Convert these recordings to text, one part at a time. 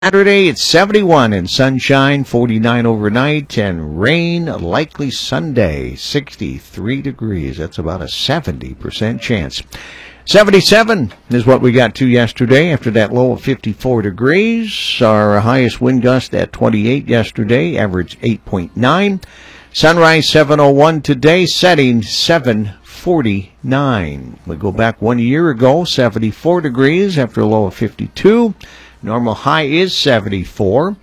Saturday, it's 71 and sunshine, 49 overnight, and rain likely Sunday, 63 degrees. That's about a 70% chance. 77 is what we got to yesterday after that low of 54 degrees. Our highest wind gust at 28 yesterday, average 8.9. Sunrise 7:01 today, setting 7:49. We go back 1 year ago, 74 degrees after a low of 52. Normal high is 74.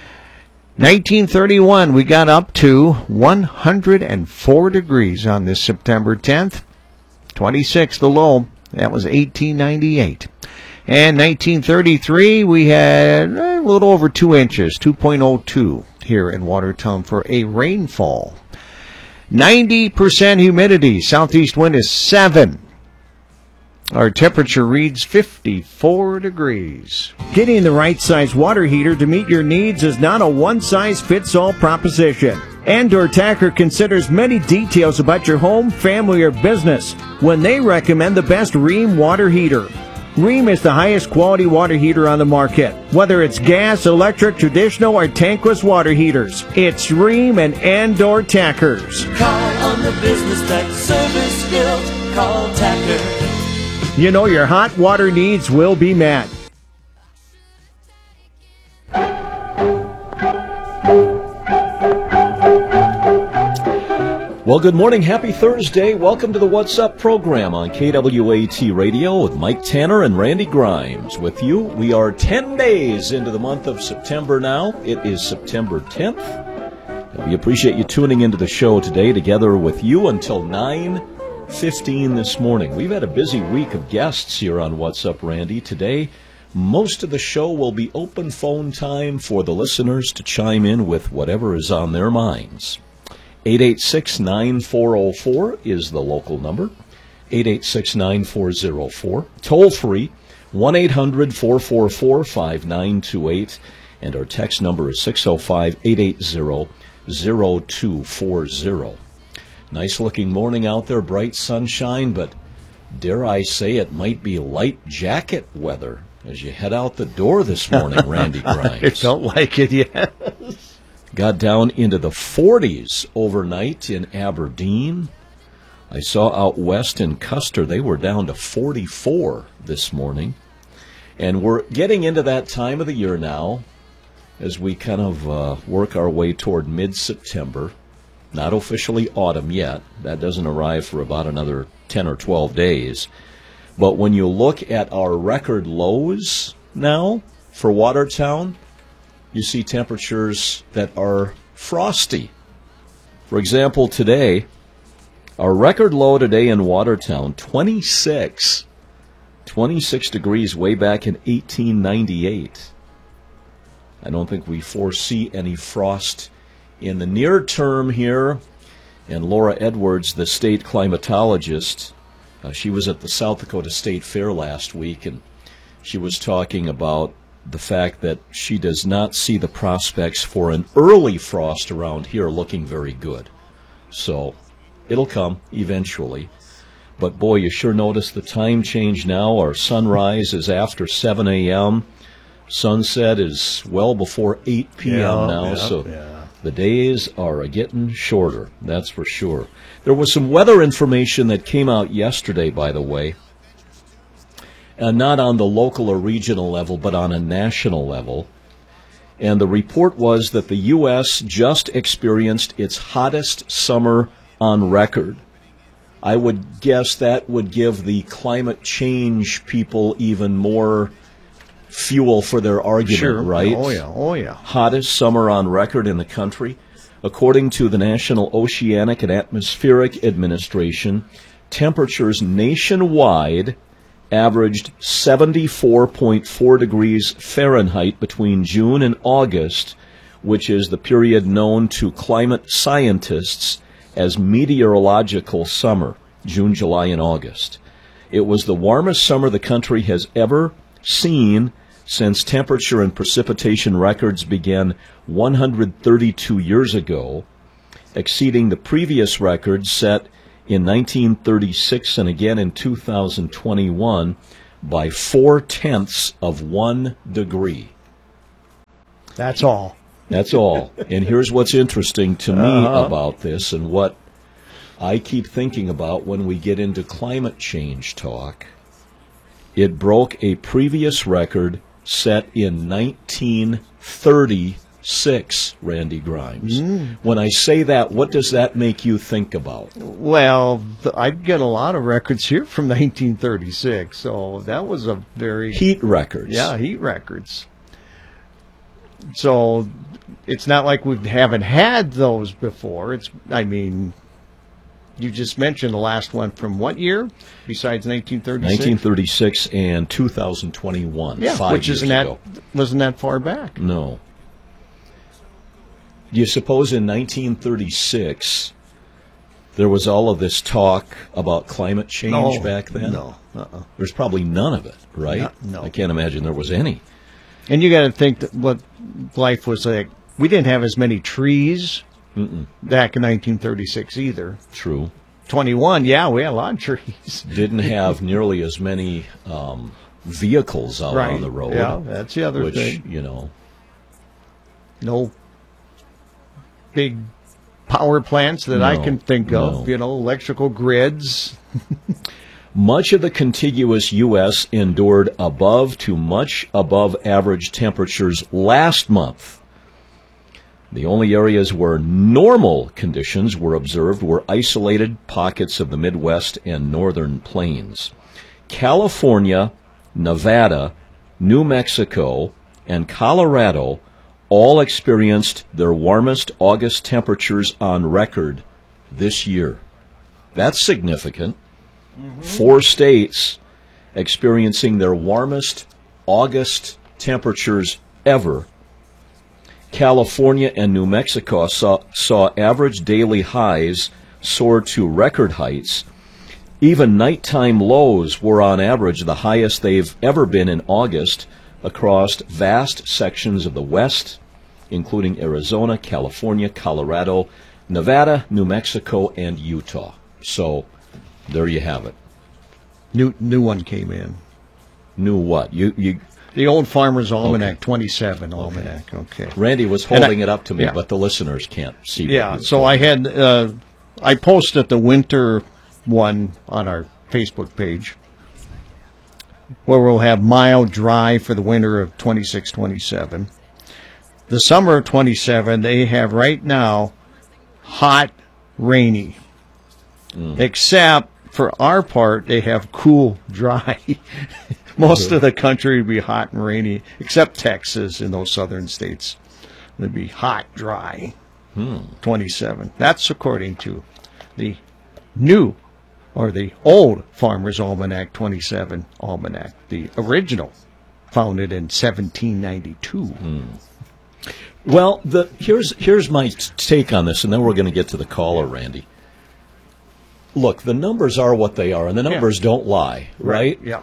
1931, we got up to 104 degrees on this September 10th. 26, the low. That was 1898. And 1933, we had a little over 2 inches, 2.02 here in Watertown for a rainfall. 90% humidity. Southeast wind is 7. Our temperature reads 54 degrees. Getting the right size water heater to meet your needs is not a one-size-fits-all proposition. Andor Tacker considers many details about your home, family, or business when they recommend the best Rheem water heater. Rheem is the highest quality water heater on the market. Whether it's gas, electric, traditional, or tankless water heaters, it's Rheem and Andor Tackers. Call on the business that's service built. Call Tacker. You know your hot water needs will be met. Well, good morning. Happy Thursday. Welcome to the What's Up program on KWAT Radio with Mike Tanner and Randy Grimes. With you, we are 10 days into the month of September now. It is September 10th. We appreciate you tuning into the show today together with you until 9:15 this morning. We've had a busy week of guests here on What's Up, Randy. Today, most of the show will be open phone time for the listeners to chime in with whatever is on their minds. 886-9404 is the local number, 886-9404. Toll free, 1-800-444-5928, and our text number is 605-880-0240. Nice looking morning out there, bright sunshine, but dare I say it might be light jacket weather as you head out the door this morning, Randy Grimes. I don't like it yet. Got down into the 40s overnight in Aberdeen. I saw out west in Custer, they were down to 44 this morning. And we're getting into that time of the year now as we kind of work our way toward mid-September. Not officially autumn yet. That doesn't arrive for about another 10 or 12 days. But when you look at our record lows now for Watertown, you see temperatures that are frosty. For example, today, our record low today in Watertown, 26 degrees way back in 1898. I don't think we foresee any frost in the near term here. And Laura Edwards, the state climatologist, she was at the South Dakota State Fair last week, and she was talking about the fact that she does not see the prospects for an early frost around here looking very good. So it'll come eventually. But boy, you sure notice the time change now. Our sunrise is after 7 a.m. Sunset is well before 8 p.m. The days are getting shorter, that's for sure. There was some weather information that came out yesterday, by the way. Not on the local or regional level, but on a national level. And the report was that the U.S. just experienced its hottest summer on record. I would guess that would give the climate change people even more fuel for their argument, Sure. right? Oh, yeah. Hottest summer on record in the country. According to the National Oceanic and Atmospheric Administration, temperatures nationwide averaged 74.4 degrees Fahrenheit between June and August, which is the period known to climate scientists as meteorological summer, June, July, and August. It was the warmest summer the country has ever seen since temperature and precipitation records began 132 years ago, exceeding the previous record set in 1936 and again in 2021 by 0.4 of 1 degree. That's all. That's all. And here's what's interesting to me about this and what I keep thinking about when we get into climate change talk. It broke a previous record set in 1936, Randy Grimes. When I say that, what does that make you think about? Well, I'd get a lot of records here from 1936, so that was a very... Heat records. Yeah, heat records. So it's not like we haven't had those before. You just mentioned the last one from what year besides 1936? 1936 and 2021. Yeah, 5 which years wasn't that far back. No. Do you suppose in 1936 there was all of this talk about climate change back then? No. There's probably none of it, right? No. I can't imagine there was any. And you got to think that what life was like. We didn't have as many trees back in 1936 either. True. 21, yeah, we had a lot of trees. Didn't have nearly as many vehicles out on the road. Yeah, that's the other thing. No big power plants that I can think of. Electrical grids. Much of the contiguous U.S. endured above to much above average temperatures last month. The only areas where normal conditions were observed were isolated pockets of the Midwest and northern plains. California, Nevada, New Mexico, and Colorado all experienced their warmest August temperatures on record this year. That's significant. 4 states experiencing their warmest August temperatures ever. California and New Mexico saw average daily highs soar to record heights. Even nighttime lows were on average the highest they've ever been in August across vast sections of the West, including Arizona, California, Colorado, Nevada, New Mexico, and Utah. So there you have it. New one came in. New what? The Old Farmer's Almanac, 27 Almanac. Okay. Randy was holding it up to me, but the listeners can't see. Yeah, so I had I posted the winter one on our Facebook page, where we'll have mild, dry for the winter of 26-27. The summer of 27, they have right now hot, rainy. Except for our part, they have cool, dry. Most of the country would be hot and rainy, except Texas and those southern states. It'd be hot, dry. 27. That's according to the new, or the old Farmer's Almanac 27 Almanac, the original, founded in 1792. Well, here's my take on this, and then we're going to get to the caller, Randy. Look, the numbers are what they are, and the numbers don't lie, right? Yeah.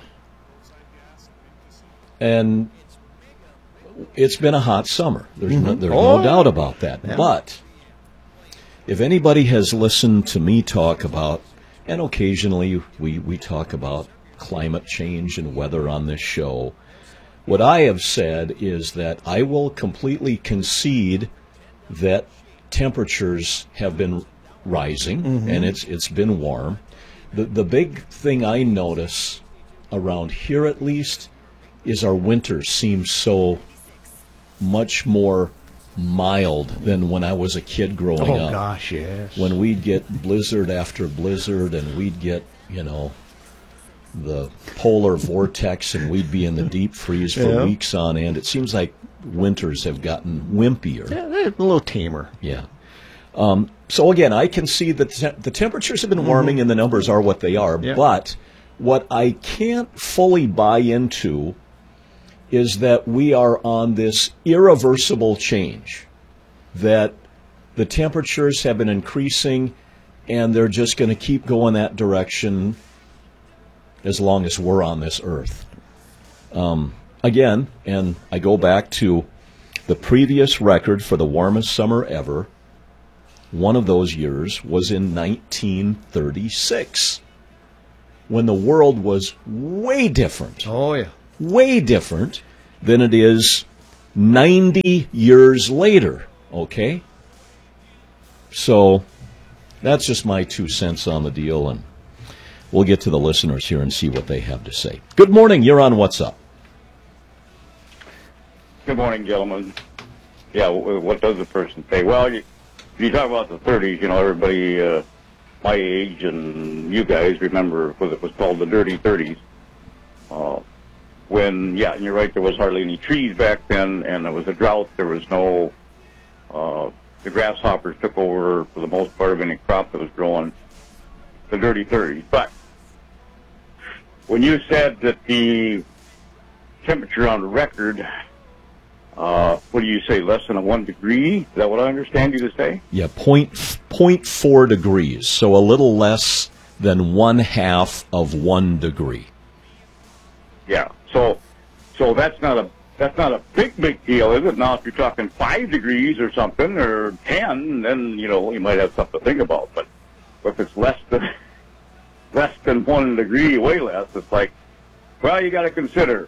And it's been a hot summer. There's no doubt about that. Yeah. But if anybody has listened to me talk about, and occasionally we talk about climate change and weather on this show, what I have said is that I will completely concede that temperatures have been rising, and it's been warm. The big thing I notice around here, at least, is our winters seem so much more mild than when I was a kid growing up. Oh, gosh, yes. When we'd get blizzard after blizzard, and we'd get, the polar vortex, and we'd be in the deep freeze for weeks on end. It seems like winters have gotten wimpier. Yeah, they're a little tamer. Yeah. So again, I can see that the temperatures have been warming and the numbers are what they are. Yeah. But what I can't fully buy into is that we are on this irreversible change, that the temperatures have been increasing and they're just going to keep going that direction as long as we're on this earth. Again, and I go back to the previous record for the warmest summer ever. One of those years was in 1936, when the world was way different. Oh, yeah. Way different than it is 90 years later, okay? So that's just my 2 cents on the deal, and we'll get to the listeners here and see what they have to say. Good morning. You're on What's Up. Good morning, gentlemen. Yeah, what does a person say? Well, you talk about the 30s, everybody my age and you guys remember what it was called the dirty 30s. And you're right, there was hardly any trees back then, and there was a drought. There was no, the grasshoppers took over for the most part of any crop that was growing, the dirty 30s. But when you said that the temperature on record, what do you say, less than 1 degree? Is that what I understand you to say? Yeah, 0.4 degrees, so a little less than 1/2 of 1 degree. Yeah, so that's not a big deal, is it? Now, if you're talking 5 degrees or something, or 10, then you might have something to think about. But if it's less than 1 degree, way less, it's like, well, you got to consider.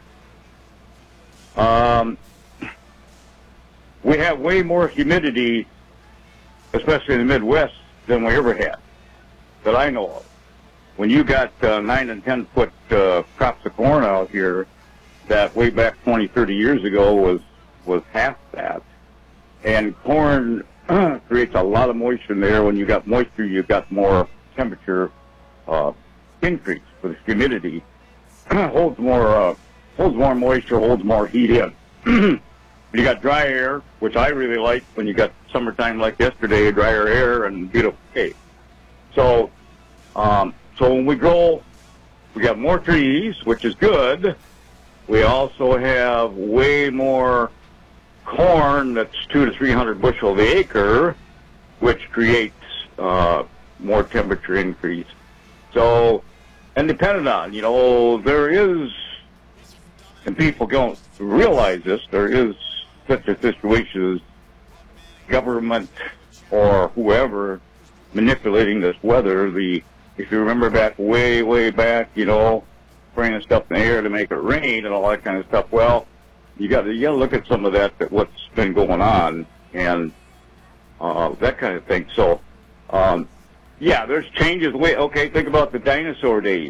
We have way more humidity, especially in the Midwest, than we ever had, that I know of. When you got 9 and 10 foot crops of corn out here, that way back 20, 30 years ago was half that. And corn creates a lot of moisture in there. When you got moisture, you got more temperature increase for the humidity. holds more moisture, holds more heat in. You got dry air, which I really like when you got summertime like yesterday, drier air and beautiful hay. So when we grow, we got more trees, which is good. We also have way more corn that's 200 to 300 bushel the acre, which creates more temperature increase. So, and depending on, there is, and people don't realize this, there is such a situation as government or whoever manipulating this weather. If you remember back way back, spraying stuff in the air to make it rain and all that kind of stuff. Well, you got to look at some of that what's been going on and that kind of thing. So, there's changes. Okay, think about the dinosaur days.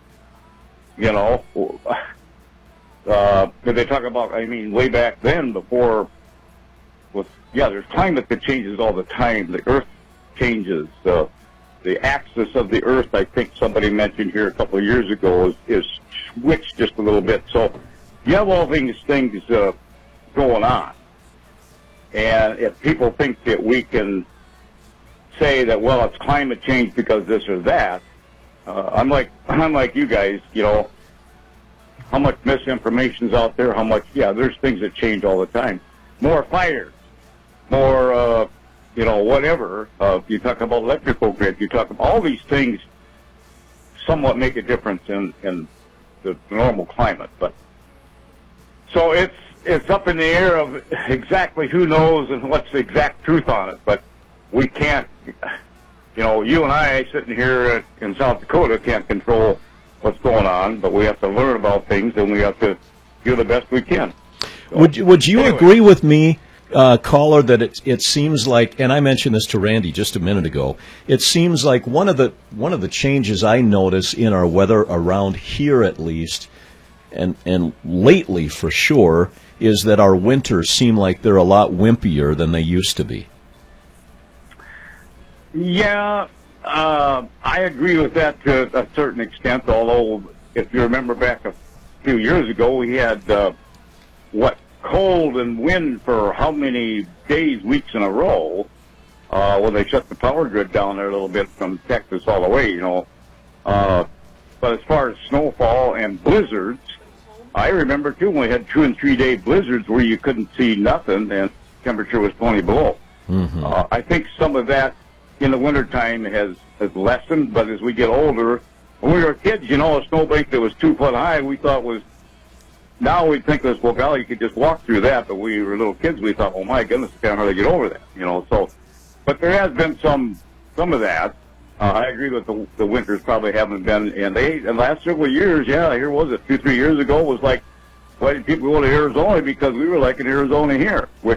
They talk about, way back then before, there's climate that changes all the time. The earth changes. The axis of the earth, I think somebody mentioned here a couple of years ago, is switched just a little bit. So you have all things going on. And if people think that we can say that, well, it's climate change because this or that, I'm like you guys, how much misinformation's out there, how much, there's things that change all the time. More fires, more, whatever. You talk about electrical grid, you talk about all these things somewhat make a difference in the normal climate. But so it's up in the air of exactly who knows and what's the exact truth on it. But we can't, you and I sitting here in South Dakota can't control what's going on, but we have to learn about things and we have to do the best we can. So, would you agree with me, caller, that it seems like, and I mentioned this to Randy just a minute ago, it seems like one of the changes I notice in our weather around here at least, and lately for sure, is that our winters seem like they're a lot wimpier than they used to be. Yeah, I agree with that to a certain extent, although if you remember back a few years ago, we had, cold and wind for how many days, weeks in a row, when they shut the power grid down there a little bit from Texas all the way, But as far as snowfall and blizzards, I remember, too, when we had 2 and 3 day blizzards where you couldn't see nothing and temperature was 20 below. Mm-hmm. I think some of that in the wintertime has lessened, but as we get older, when we were kids, a snowbank that was 2 foot high, we thought now we think this, well, golly, you could just walk through that, but we were little kids, we thought, oh my goodness, I can't hardly get over that, so, but there has been some of that. I agree with the winters probably haven't been, and the last several years, here was it, 2-3 years ago, was like why did people go to Arizona? Because we were like in Arizona here, which